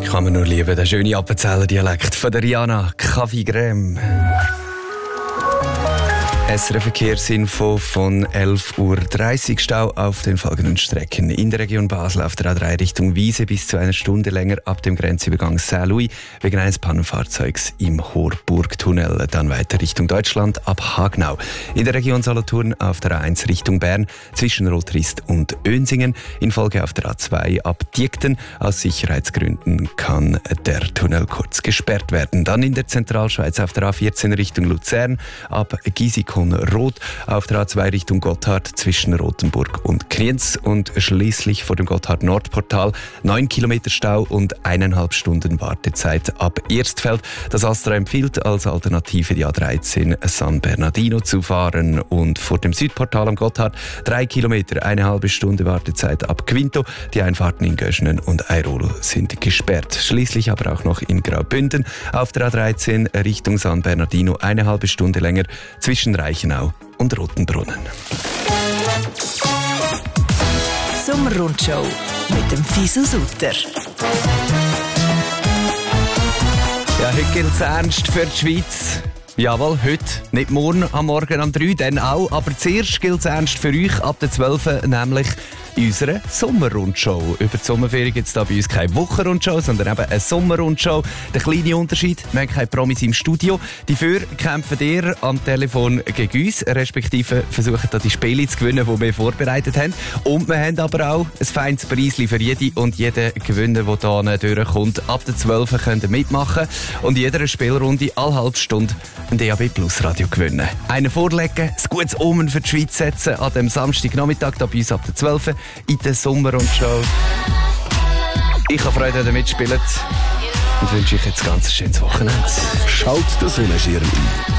Kann man nur lieben, der schöne Appenzeller Dialekt von der Rihanna. Kaffee Crème. SRF-Verkehrsinfo von 11.30 Uhr. Stau auf den folgenden Strecken. In der Region Basel auf der A3 Richtung Wiese bis zu einer Stunde länger ab dem Grenzübergang Saint-Louis wegen eines Pannenfahrzeugs im Horburgtunnel. Dann weiter Richtung Deutschland ab Hagnau. In der Region Solothurn auf der A1 Richtung Bern zwischen Rotrist und Önsingen. In Folge auf der A2 ab Diekten. Aus Sicherheitsgründen kann der Tunnel kurz gesperrt werden. Dann in der Zentralschweiz auf der A14 Richtung Luzern ab Gisikon Rot, auf der A2 Richtung Gotthard zwischen Rothenburg und Kriens und schließlich vor dem Gotthard-Nordportal 9 Kilometer Stau und 1,5 Stunden Wartezeit ab Erstfeld. Das Astra empfiehlt als Alternative die A13 San Bernardino zu fahren und vor dem Südportal am Gotthard 3 Kilometer, 1,5 Stunde Wartezeit ab Quinto. Die Einfahrten in Göschenen und Airolo sind gesperrt. Schließlich aber auch noch in Graubünden auf der A13 Richtung San Bernardino 1,5 Stunde länger zwischen Reichenau und Rotenbrunnen. Sommerrundschau mit dem Fisu Sutter. Ja, heute gilt es ernst für die Schweiz. Jawohl, heute, nicht morgen am Morgen um 3, dann auch. Aber zuerst gilt es ernst für euch ab der 12, nämlich in unserer Sommerrundschau. Über die Sommerferien gibt es da bei uns keine Wochenrundschau, sondern eben eine Sommerrundschau. Der kleine Unterschied, wir haben keine Promis im Studio. Dafür kämpfen ihr am Telefon gegen uns, respektive versuchen da die Spiele zu gewinnen, die wir vorbereitet haben. Und wir haben aber auch ein feines Preisli für jede und jeden Gewinner, der hier durchkommt. Ab der 12 könnt ihr mitmachen und in jeder Spielrunde alle halbe Stunde ein DAB Plus Radio gewinnen. Einen vorlegen, ein gutes Omen für die Schweiz setzen an dem Samstagnachmittag da bei uns ab der 12 in der Sommerrundschau. Ich habe Freude, damit mitspielen und wünsche euch jetzt ein ganz schönes Wochenende. Schaut den Sonnenschirm ein.